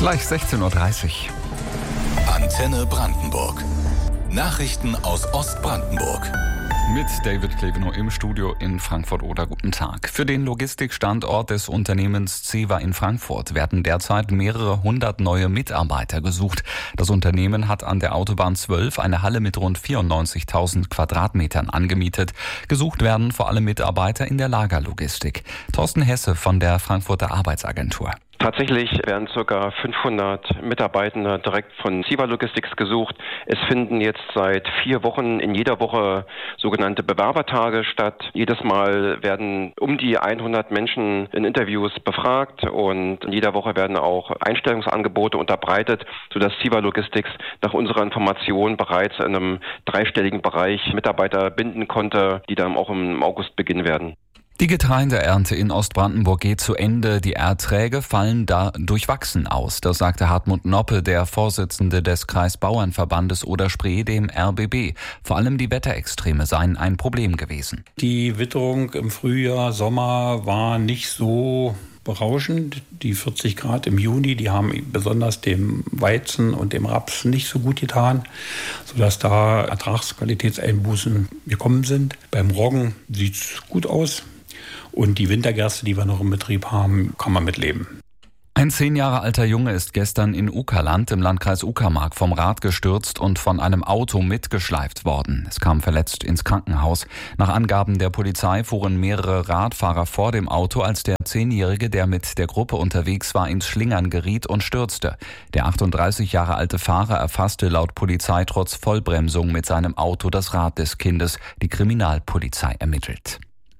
Gleich 16:30 Uhr. Antenne Brandenburg. Nachrichten aus Ostbrandenburg. Mit David Klevenow im Studio in Frankfurt-Oder. Guten Tag. Für den Logistikstandort des Unternehmens CEWA in Frankfurt werden derzeit mehrere hundert neue Mitarbeiter gesucht. Das Unternehmen hat an der Autobahn 12 eine Halle mit rund 94.000 Quadratmetern angemietet. Gesucht werden vor allem Mitarbeiter in der Lagerlogistik. Thorsten Hesse von der Frankfurter Arbeitsagentur. Tatsächlich werden ca. 500 Mitarbeitende direkt von CEWA Logistics gesucht. Es finden jetzt seit 4 Wochen in jeder Woche sogenannte Bewerbertage statt. Jedes Mal werden um die 100 Menschen in Interviews befragt und in jeder Woche werden auch Einstellungsangebote unterbreitet, sodass CEWA Logistics nach unserer Information bereits in einem 3-stelligen Bereich Mitarbeiter binden konnte, die dann auch im August beginnen werden. Die Getreideernte in Ostbrandenburg geht zu Ende. Die Erträge fallen da durchwachsen aus. Das sagte Hartmut Noppe, der Vorsitzende des Kreisbauernverbandes Oder-Spree, dem RBB. Vor allem die Wetterextreme seien ein Problem gewesen. Die Witterung im Frühjahr, Sommer war nicht so berauschend. Die 40 Grad im Juni, die haben besonders dem Weizen und dem Raps nicht so gut getan, sodass da Ertragsqualitätseinbußen gekommen sind. Beim Roggen sieht es gut aus. Und die Wintergerste, die wir noch im Betrieb haben, kann man mitleben. Ein 10 Jahre alter Junge ist gestern in Uckerland im Landkreis Uckermark vom Rad gestürzt und von einem Auto mitgeschleift worden. Es kam verletzt ins Krankenhaus. Nach Angaben der Polizei fuhren mehrere Radfahrer vor dem Auto, als der 10-Jährige, der mit der Gruppe unterwegs war, ins Schlingern geriet und stürzte. Der 38 Jahre alte Fahrer erfasste laut Polizei trotz Vollbremsung mit seinem Auto das Rad des Kindes. Die Kriminalpolizei ermittelt.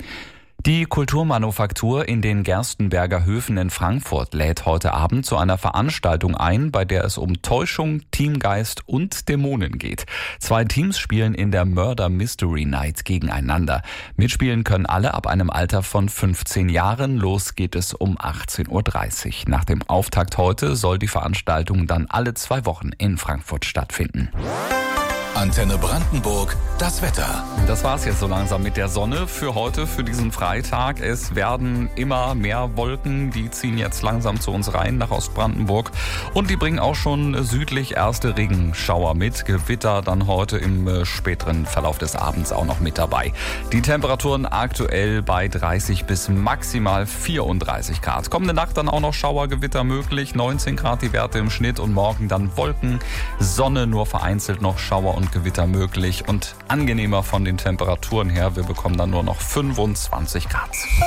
Die Kulturmanufaktur in den Gerstenberger Höfen in Frankfurt lädt heute Abend zu einer Veranstaltung ein, bei der es um Täuschung, Teamgeist und Dämonen geht. 2 Teams spielen in der Murder Mystery Night gegeneinander. Mitspielen können alle ab einem Alter von 15 Jahren. Los geht es um 18:30 Uhr. Nach dem Auftakt heute soll die Veranstaltung dann alle 2 Wochen in Frankfurt stattfinden. Antenne Brandenburg, das Wetter. Das war's jetzt so langsam mit der Sonne für heute, für diesen Freitag. Es werden immer mehr Wolken, die ziehen jetzt langsam zu uns rein nach Ostbrandenburg. Und die bringen auch schon südlich erste Regenschauer mit. Gewitter dann heute im späteren Verlauf des Abends auch noch mit dabei. Die Temperaturen aktuell bei 30 bis maximal 34 Grad. Kommende Nacht dann auch noch Schauergewitter möglich. 19 Grad die Werte im Schnitt und morgen dann Wolken, Sonne, nur vereinzelt noch Schauer und Gewitter möglich und angenehmer von den Temperaturen her. Wir bekommen dann nur noch 25 Grad.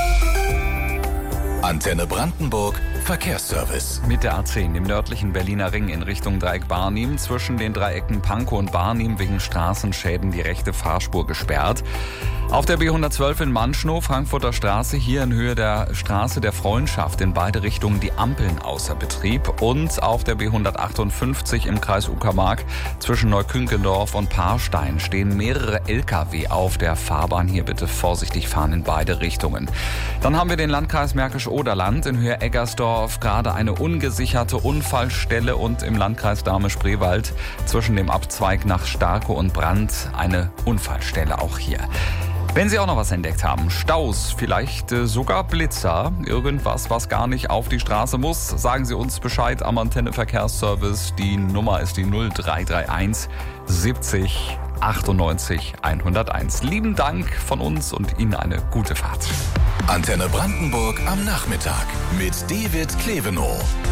Antenne Brandenburg, Verkehrsservice. Mit der A10 im nördlichen Berliner Ring in Richtung Dreieck Barnim, zwischen den Dreiecken Pankow und Barnim wegen Straßenschäden die rechte Fahrspur gesperrt. Auf der B112 in Manschnow, Frankfurter Straße, hier in Höhe der Straße der Freundschaft in beide Richtungen die Ampeln außer Betrieb. Und auf der B158 im Kreis Uckermark zwischen Neukünkendorf und Paarstein stehen mehrere Lkw auf der Fahrbahn. Hier bitte vorsichtig fahren in beide Richtungen. Dann haben wir den Landkreis Märkisch-Oderland in Höhe Eggersdorf, gerade eine ungesicherte Unfallstelle, und im Landkreis Dahme-Spreewald zwischen dem Abzweig nach Starkow und Brandt eine Unfallstelle auch hier. Wenn Sie auch noch was entdeckt haben, Staus, vielleicht sogar Blitzer, irgendwas, was gar nicht auf die Straße muss, sagen Sie uns Bescheid am Antenne Verkehrsservice. Die Nummer ist die 0331 70 98 101. Lieben Dank von uns und Ihnen eine gute Fahrt. Antenne Brandenburg am Nachmittag mit David Klevenow.